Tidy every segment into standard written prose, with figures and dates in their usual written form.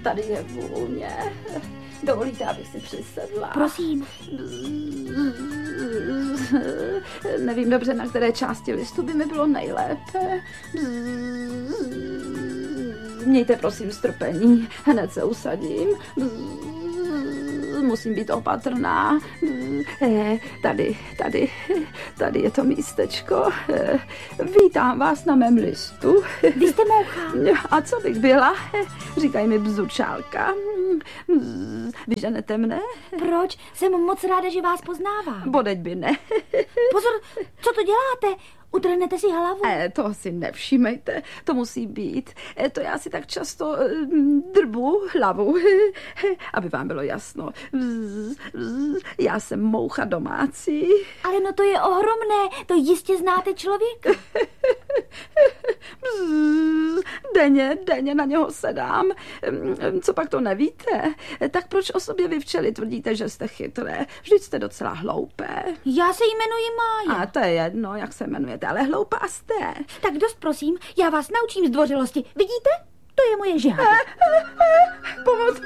tady je vůně. Dovolíte, abych si přisedla? Prosím. Nevím dobře, na které části listu by mi bylo nejlépe. Mějte prosím strpení, hned se usadím. Musím být opatrná. Tady je to místečko. Vítám vás na mém listu. Vy jste moucha. A co bych byla? Říkají mi bzučálka. Vyženete mne? Proč? Jsem moc ráda, že vás poznávám. Bodeď by ne. Pozor, co to děláte? Utrhnete si hlavu? To si nevšímejte, to musí být. To já si tak často drbu hlavu, aby vám bylo jasno. Já jsem moucha domácí. Ale no to je ohromné, to jistě znáte člověka. Denně na něho sedám. Co pak to nevíte? Tak proč o sobě vy včely tvrdíte, že jste chytré? Vždyť jste docela hloupé. Já se jmenuji Mája. A to je jedno, jak se jmenujete, ale hloupá jste. Tak dost prosím, já vás naučím zdvořilosti. Vidíte? To je moje žáda. Pomoc!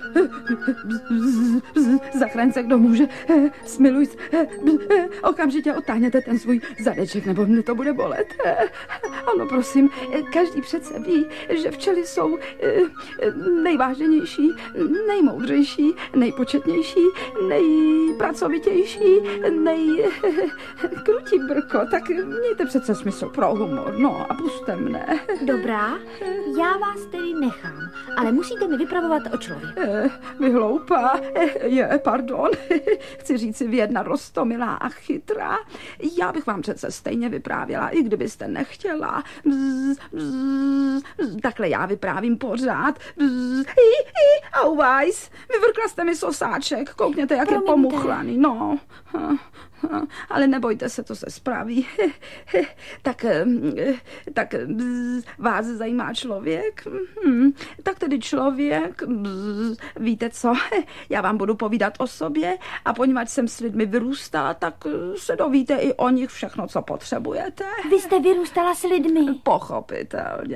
Zachraň se, kdo může. Smiluj se. Okamžitě otáhněte ten svůj zadeček, nebo mne to bude bolet. Ano, prosím, každý přece ví, že včely jsou nejváženější, nejmoudřejší, nejpočetnější, nejpracovitější, krutí brko. Tak mějte přece smysl pro humor. No a pusťte mne. Dobrá, já vás tedy nechám, ale musíte mi vypravovat o člověku. Vy hloupá, pardon, chci říci vědna roztomilá a chytrá. Já bych vám přece stejně vyprávěla, i kdybyste nechtěla. Takhle já vyprávím pořád. Auweis, vyvrkla jste mi sosáček, koukněte, jak Promiňte. je pomuchlaný, no. Ale nebojte se, to se spraví. Tak vás zajímá člověk? Tak tedy člověk, víte co, já vám budu povídat o sobě a poněvadž jsem s lidmi vyrůstala, tak se dovíte i o nich všechno, co potřebujete. Vy jste vyrůstala s lidmi. Pochopitelně.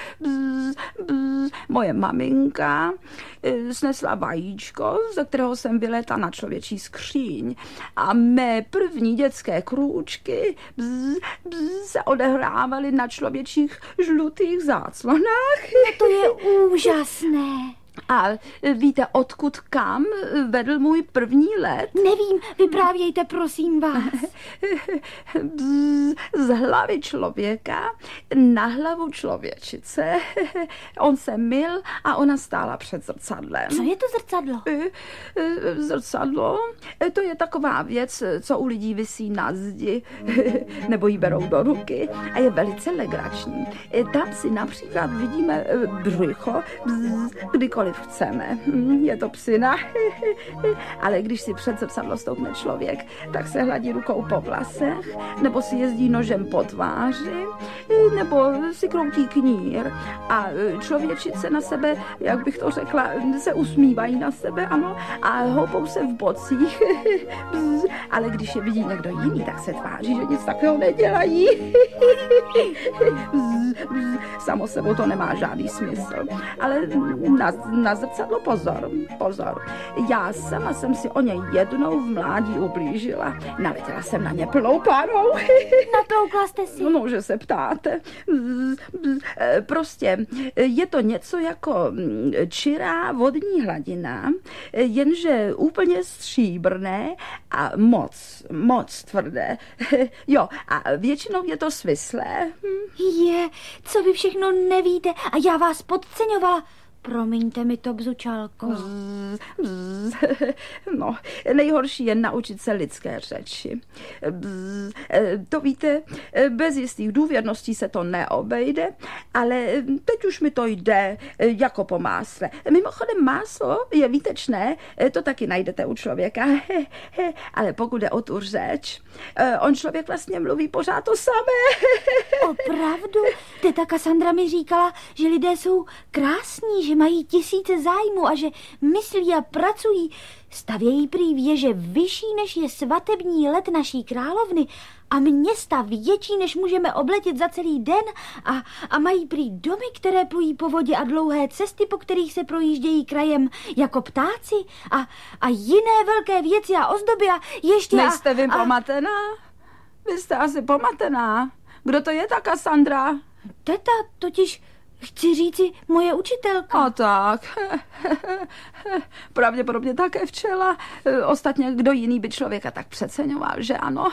Moje maminka snesla vajíčko, ze kterého jsem vylétla na člověčí skříň a mé první dětské krůčky se odehrávaly na člověčích žlutých záclonách. To je úžasné. A víte, odkud kam vedl můj první let? Nevím, vyprávějte, prosím vás. Z hlavy člověka na hlavu člověčice. On se myl a ona stála před zrcadlem. Co je to zrcadlo? Zrcadlo? To je taková věc, co u lidí visí na zdi, nebo ji berou do ruky a je velice legrační. Tam si například vidíme břicho, kdykoliv chceme. Je to psina, ale když si před zrcadlo stoupne člověk, tak se hladí rukou po vlasech, nebo si jezdí nožem po tváři, nebo si kroutí knír. A člověčice na sebe, jak bych to řekla, se usmívají na sebe, ano, a houpou se v bocích. Ale když je vidí někdo jiný, tak se tváří, že nic takového nedělají. Samo sebou to nemá žádný smysl. Ale na zrcadlo pozor. Já sama jsem si o něj jednou v mládí ublížila. Naletěla jsem na ně plnou párou. Natoukla jste si? No, že se ptáte. Prostě je to něco jako čirá vodní hladina, jenže úplně stříbrné a moc tvrdé. Jo, a většinou je to svislé. Co vy všechno nevíte a já vás podceňovala. Promiňte mi to, bzučálko. No, nejhorší je naučit se lidské řeči. To víte, bez jistých důvěrností se to neobejde, ale teď už mi to jde jako po másle. Mimochodem máslo je výtečné, to taky najdete u člověka, ale pokud jde o tu řeč, on člověk vlastně mluví pořád to samé. Opravdu? Teta Kassandra mi říkala, že lidé jsou krásní, že že mají tisíce zájmů a že myslí a pracují. Stavějí prý věže vyšší, než je svatební let naší královny a města větší, než můžeme obletět za celý den a mají prý domy, které plují po vodě a dlouhé cesty, po kterých se projíždějí krajem jako ptáci a jiné velké věci a ozdoby a ještě... Nejste vy pomatená? Vy jste asi pomatená. Kdo to je ta Kassandra? Teta, totiž chci říci moje učitelka. A tak. Pravděpodobně také včela. Ostatně kdo jiný by člověka tak přeceňoval, že ano.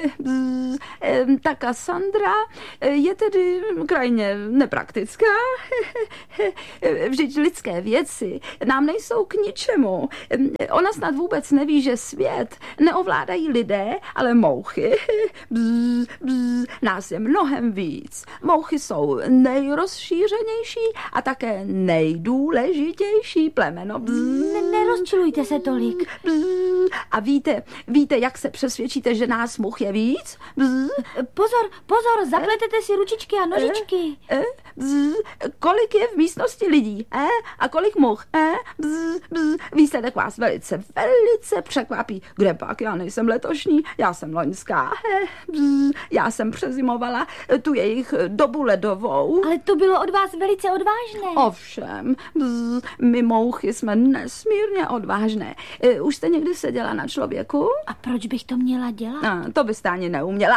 Ta Kassandra je tedy krajně nepraktická. Vždyť lidské věci nám nejsou k ničemu. Ona snad vůbec neví, že svět neovládají lidé, ale mouchy. Nás je mnohem víc. Mouchy jsou nejrozšířenější a také nejdůležitější plemeno. Nerozčilujte se tolik. A víte, jak se přesvědčíte, že nás much je víc? Pozor, zapletete si ručičky a nožičky. Kolik je v místnosti lidí? A kolik much? Výsledek vás velice překvapí. Kde pak? Já nejsem letošní, já jsem loňská. Já jsem přezimovala tu jejich dobu ledovou. Ale to bylo od vás velice odvážné. Ovšem, my mouchy jsme nesmírně odvážné. Už jste někdy seděla na člověku? A proč bych to měla dělat? To byste ani neuměla.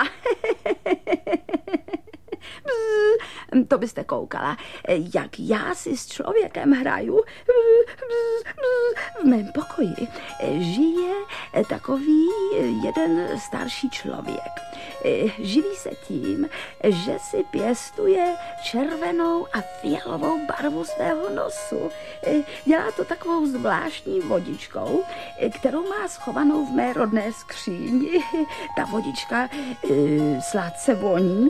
To byste koukala, jak já si s člověkem hraju. V mém pokoji žije takový jeden starší člověk. Živí se tím, že si pěstuje červenou a fialovou barvu svého nosu. Dělá to takovou zvláštní vodičkou, kterou má schovanou v mé rodné skříni. Ta vodička sladce voní,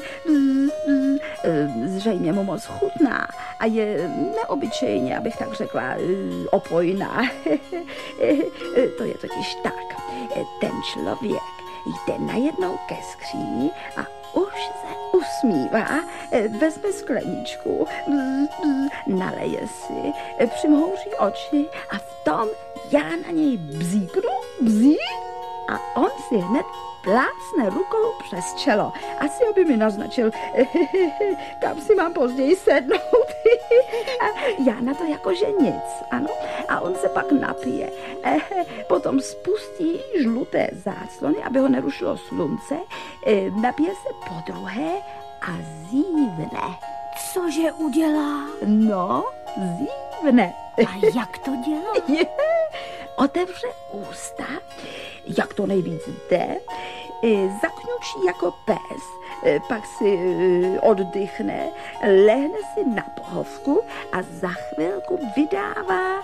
zřejmě mu moc chutná a je neobyčejně, abych tak řekla, opojná. To je totiž tak. Ten člověk jde najednou ke skříni a už se usmívá, vezme skleničku, naleje si, přimhouří oči a v tom já na něj bzíknu, a on si hned plácne rukou přes čelo. Asi by mi naznačil, kam si mám později sednout. A já na to jakože nic, ano. A on se pak napije. Potom spustí žluté záclony, aby ho nerušilo slunce. Napije se podruhé a zívne. Cože udělá? No, zívne. A jak to dělá? Otevře ústa, jak to nejvíc jde, zakňučí jako pes, pak si oddychne, lehne si na pohovku a za chvilku vydává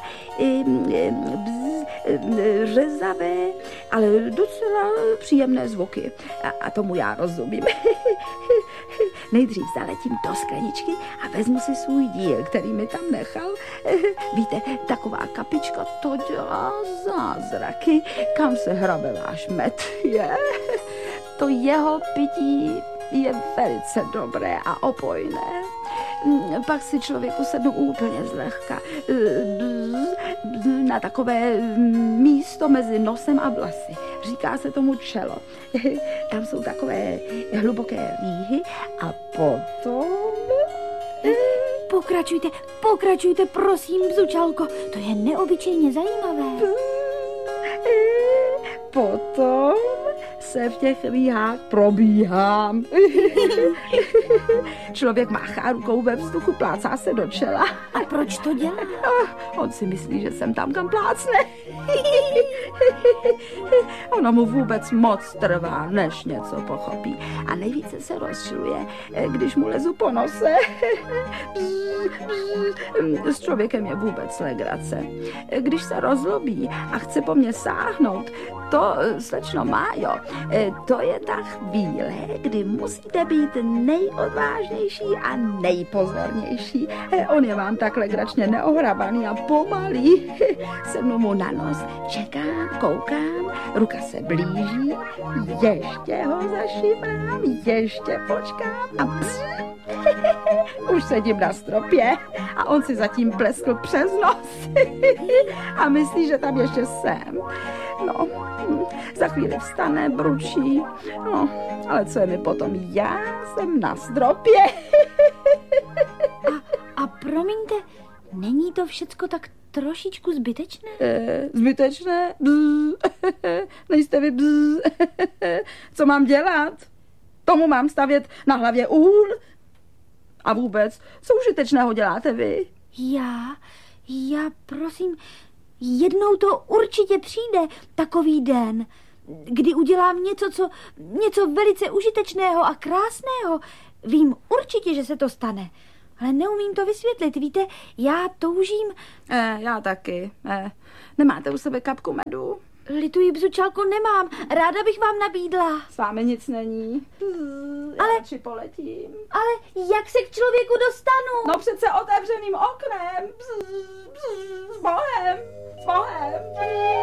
řezavé, ale docela příjemné zvuky. A tomu já rozumím. Nejdřív zaletím do skleničky a vezmu si svůj díl, který mi tam nechal. Víte, taková kapička, to dělá zázraky. Kam se hrabe váš med? To jeho pití je velice dobré a opojné. Pak si člověku sednu úplně zlehka na takové místo mezi nosem a vlasy. Říká se tomu čelo. Tam jsou takové hluboké rýhy a potom... Pokračujte, prosím, bzučalko. To je neobyčejně zajímavé. Potom se v těch rýhách probíhám. Člověk máchá rukou ve vzduchu, plácá se do čela. A proč to dělá? On si myslí, že jsem tam, kam plácne. Ono mu vůbec moc trvá, než něco pochopí. A nejvíce se rozčiluje, když mu lezu po nose. S člověkem je vůbec legrace. Když se rozlobí a chce po mně sáhnout, to, slečno Májo, to je ta chvíle, kdy musíte být nejodvážnější a nejpozornější. On je vám tak legračně neohrabaný a pomalý. Sednu mu na nos, čekám, koukám, ruka se blíží, ještě ho zašimrám, ještě počkám a Už sedím na stropě a on si zatím pleskl přes nos a myslí, že tam ještě jsem. No, za chvíli vstane, bručí, no, ale co je mi potom? Já jsem na stropě. A promiňte, není to všecko tak trošičku zbytečné? Zbytečné? Nejste vy Co mám dělat? Tomu mám stavět na hlavě úl? A vůbec, co užitečného děláte vy? Já prosím, jednou to určitě přijde, takový den, kdy udělám něco velice užitečného a krásného. Vím určitě, že se to stane, ale neumím to vysvětlit. Víte, já toužím... Já taky. Nemáte u sebe kapku medu? Lituji, bzučálko, nemám. Ráda bych vám nabídla. S vámi nic není. Já radši poletím. Ale jak se k člověku dostanu? No přece otevřeným oknem. S Bohem. S Bohem.